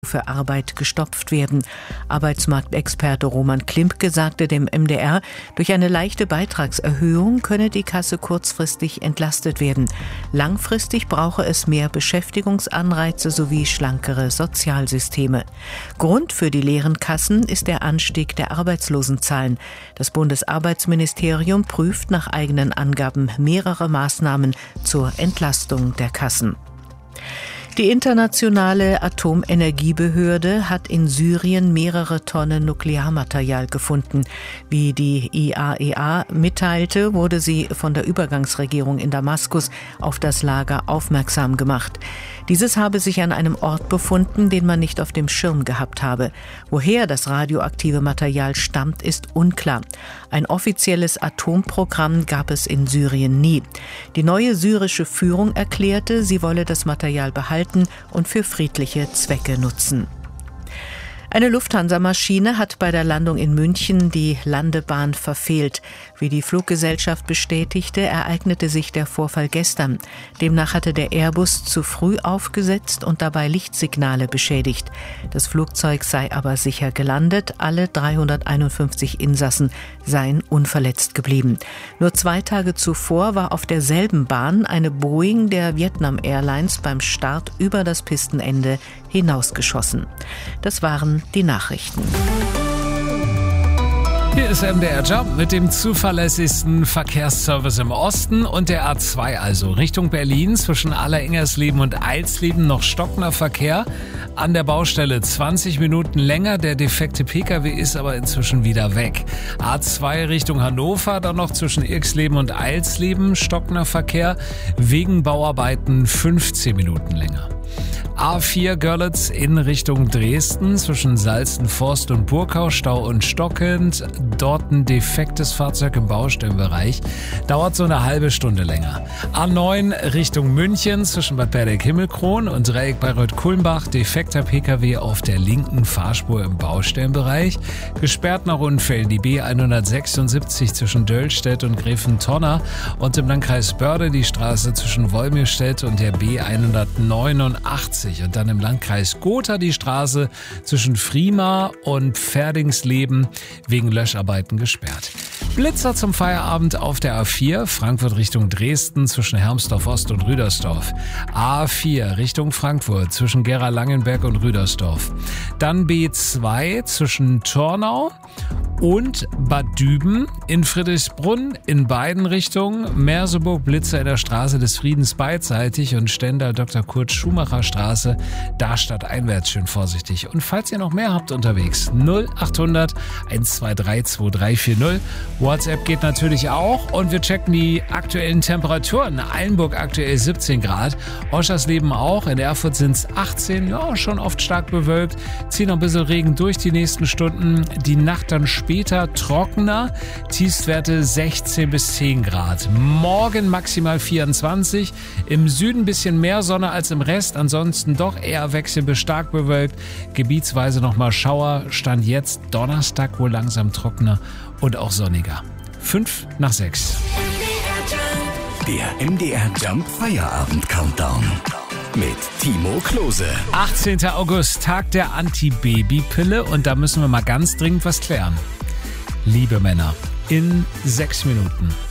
für Arbeit gestopft werden. Arbeitsmarktexperte Roman Klimke sagte dem MDR, durch eine leichte Beitragserhöhung könne die Kasse kurzfristig entlastet werden. Langfristig brauche es mehr Beschäftigungsanreize sowie schlankere Sozialsysteme. Grund für die leeren Kassen ist der Anstieg der Arbeitslosenzahlen. Das Bundesarbeitsministerium prüft nach eigenen Angaben mehrere Maßnahmen zur Entlastung der Kassen. Die internationale Atomenergiebehörde hat in Syrien mehrere Tonnen Nuklearmaterial gefunden. Wie die IAEA mitteilte, wurde sie von der Übergangsregierung in Damaskus auf das Lager aufmerksam gemacht. Dieses habe sich an einem Ort befunden, den man nicht auf dem Schirm gehabt habe. Woher das radioaktive Material stammt, ist unklar. Ein offizielles Atomprogramm gab es in Syrien nie. Die neue syrische Führung erklärte, sie wolle das Material behalten und für friedliche Zwecke nutzen. Eine Lufthansa-Maschine hat bei der Landung in München die Landebahn verfehlt. Wie die Fluggesellschaft bestätigte, ereignete sich der Vorfall gestern. Demnach hatte der Airbus zu früh aufgesetzt und dabei Lichtsignale beschädigt. Das Flugzeug sei aber sicher gelandet. Alle 351 Insassen seien unverletzt geblieben. Nur 2 Tage zuvor war auf derselben Bahn eine Boeing der Vietnam Airlines beim Start über das Pistenende hinausgeschossen. Das waren die Nachrichten. Hier ist MDR Jump mit dem zuverlässigsten Verkehrsservice im Osten und der A2, also Richtung Berlin zwischen Allerengersleben und Eilsleben noch stockender Verkehr. An der Baustelle 20 Minuten länger, der defekte Pkw ist aber inzwischen wieder weg. A2 Richtung Hannover, dann noch zwischen Irxleben und Eilsleben stockender Verkehr, wegen Bauarbeiten 15 Minuten länger. A4 Görlitz in Richtung Dresden zwischen Salzenforst und Burkau, Stau und stockend. Dort ein defektes Fahrzeug im Baustellenbereich. Dauert so eine halbe Stunde länger. A9 Richtung München zwischen Bad Berdeck-Himmelkron und Dreieck Bayreuth-Kulmbach. Defekter Pkw auf der linken Fahrspur im Baustellenbereich. Gesperrt nach Unfällen die B176 zwischen Döllstedt und Gräfentonner und im Landkreis Börde die Straße zwischen Wolmirstedt und der B189. Und dann im Landkreis Gotha die Straße zwischen Friemar und Pferdingsleben wegen Löscharbeiten gesperrt. Blitzer zum Feierabend auf der A4, Frankfurt Richtung Dresden zwischen Hermsdorf Ost und Rüdersdorf. A4 Richtung Frankfurt zwischen Gera-Langenberg und Rüdersdorf. Dann B2 zwischen Tornau und Bad Düben, in Friedrichsbrunn in beiden Richtungen, Merseburg Blitzer in der Straße des Friedens beidseitig und Stendal Dr. Kurt Schumacher Straße, da stadteinwärts schön vorsichtig. Und falls ihr noch mehr habt unterwegs, 0800 123 2340. WhatsApp geht natürlich auch und wir checken die aktuellen Temperaturen. Eilenburg aktuell 17 Grad, Oschersleben auch, in Erfurt sind es 18, ja schon oft stark bewölkt, ziehen noch ein bisschen Regen durch die nächsten Stunden, die Nacht dann später trockener, Tiefstwerte 16 bis 10 Grad. Morgen maximal 24, im Süden ein bisschen mehr Sonne als im Rest, ansonsten doch eher wechselnd bis stark bewölkt, gebietsweise nochmal Schauer, Stand jetzt Donnerstag wohl langsam trockener und auch sonniger. 5 nach 6. Der MDR Jump Feierabend Countdown mit Timo Klose. 18. August, Tag der Anti-Baby-Pille und da müssen wir mal ganz dringend was klären. Liebe Männer, in 6 Minuten